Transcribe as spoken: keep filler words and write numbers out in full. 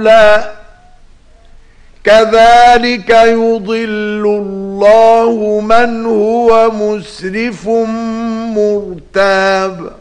لا كذلك يضل الله من هو مسرف مرتاب.